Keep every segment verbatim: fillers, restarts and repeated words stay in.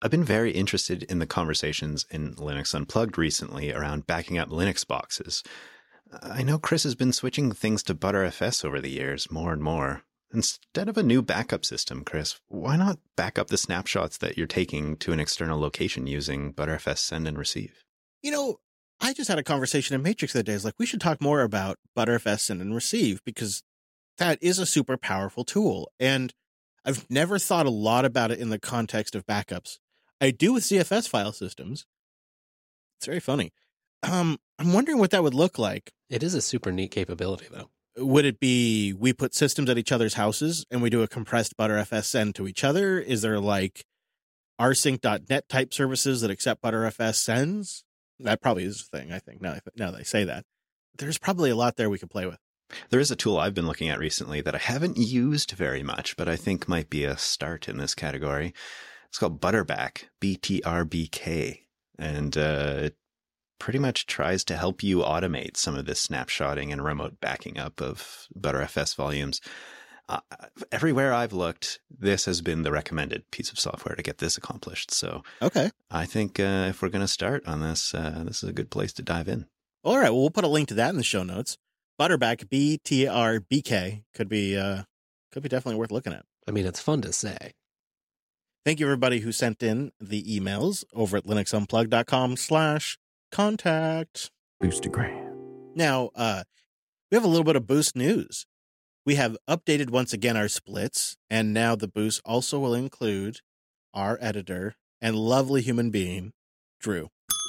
I've been very interested in the conversations in Linux Unplugged recently around backing up Linux boxes. I know Chris has been switching things to ButterFS over the years more and more. Instead of a new backup system, Chris, why not back up the snapshots that you're taking to an external location using ButterFS Send and Receive? You know, I just had a conversation in Matrix the other day. It's like, we should talk more about ButterFS Send and Receive because that is a super powerful tool. And I've never thought a lot about it in the context of backups. I do with C F S file systems. It's very funny. Um, I'm wondering what that would look like. It is a super neat capability, though. Would it be we put systems at each other's houses and we do a compressed ButterFS send to each other? Is there like rsync dot net type services that accept ButterFS sends? That probably is a thing, I think, now, now that I say that. There's probably a lot there we could play with. There is a tool I've been looking at recently that I haven't used very much, but I think might be a start in this category. It's called Butterback, B T R B K. And uh, it pretty much tries to help you automate some of this snapshotting and remote backing up of ButterFS volumes. Uh, everywhere I've looked, this has been the recommended piece of software to get this accomplished. So okay, I think uh, if we're going to start on this, uh, this is a good place to dive in. All right, well, we'll put a link to that in the show notes. Butterback, B T R B K, could be uh, could be definitely worth looking at. I mean, it's fun to say. Thank you, everybody who sent in the emails over at linuxunplugged.com slash contact. Boostagram. Now, uh, we have a little bit of Boost news. We have updated once again our splits, and now the Boost also will include our editor and lovely human being, Drew.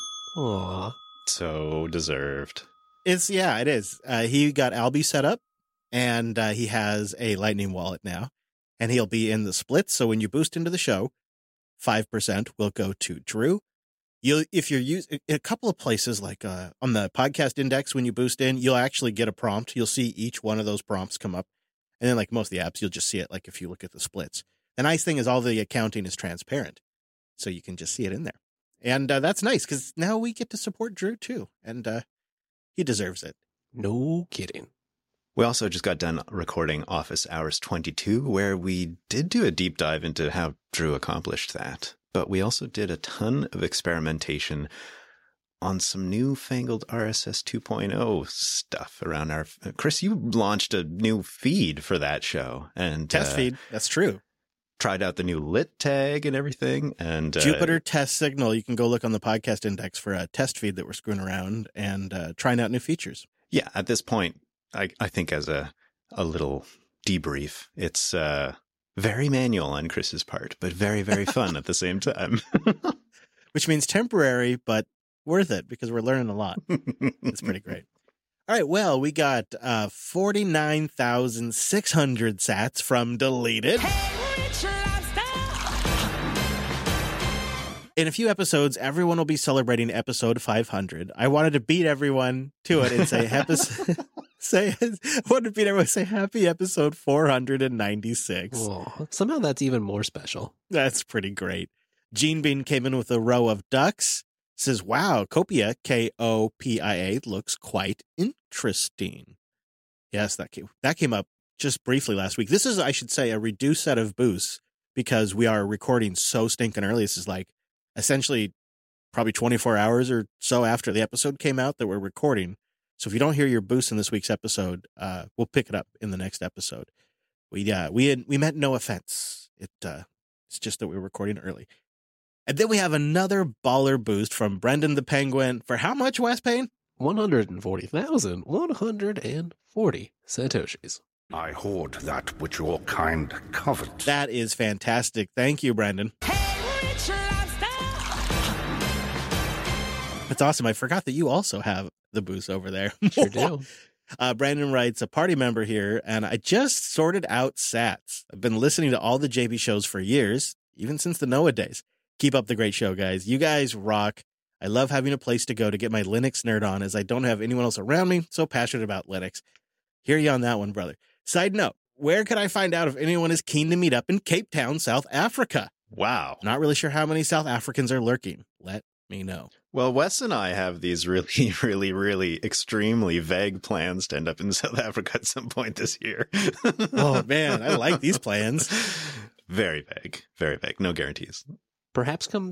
Aww. So deserved. It's, yeah, it is. Uh, he got Alby set up, and uh, he has a Lightning wallet now, and he'll be in the splits. So when you boost into the show, five percent will go to Drew. You'll, if you're using a couple of places, like uh, on the podcast index, when you boost in, you'll actually get a prompt. You'll see each one of those prompts come up. And then like most of the apps, you'll just see it like if you look at the splits. The nice thing is all the accounting is transparent. So you can just see it in there. And uh, that's nice because now we get to support Drew too. And uh, he deserves it. No kidding. We also just got done recording Office Hours twenty-two, where we did do a deep dive into how Drew accomplished that. But we also did a ton of experimentation on some newfangled R S S two point oh stuff around our... Chris, you launched a new feed for that show. And Test uh, feed. That's true. Tried out the new lit tag and everything. And uh, Jupiter Test Signal. You can go look on the podcast index for a test feed that we're screwing around and uh, trying out new features. Yeah, at this point, I, I think as a, a little debrief, it's... Uh, very manual on Chris's part, but very, very fun at the same time. Which means temporary, but worth it because we're learning a lot. It's pretty great. All right. Well, we got uh, forty-nine thousand six hundred sats from Deleted. In a few episodes, everyone will be celebrating episode five hundred. I wanted to beat everyone to it and say episode... Say, what did Peter say? Happy episode four hundred ninety-six. Oh, somehow that's even more special. That's pretty great. Gene Bean came in with a row of ducks. Says, wow, Copia, K O P I A, looks quite interesting. Yes, that came, that came up just briefly last week. This is, I should say, a reduced set of boosts because we are recording so stinking early. This is like essentially probably twenty-four hours or so after the episode came out that we're recording. So if you don't hear your boost in this week's episode, uh, we'll pick it up in the next episode. We uh, we had, we meant no offense. It uh, it's just that we were recording early. And then we have another baller boost from Brendan the Penguin for how much, Wes Payne? one hundred forty thousand one hundred forty Satoshis. I hoard that which your kind covet. That is fantastic. Thank you, Brendan. That's awesome. I forgot that you also have the boost over there. Sure do. Uh, Brandon writes, a party member here, and I just sorted out sats. I've been listening to all the J B shows for years, even since the Noah days. Keep up the great show, guys. You guys rock. I love having a place to go to get my Linux nerd on, as I don't have anyone else around me so passionate about Linux. Hear you on that one, brother. Side note, where could I find out if anyone is keen to meet up in Cape Town, South Africa? Wow. Not really sure how many South Africans are lurking. Let me know. Well, Wes and I have these really, really, really extremely vague plans to end up in South Africa at some point this year. Oh, man, I like these plans. Very vague. Very vague. No guarantees. perhaps come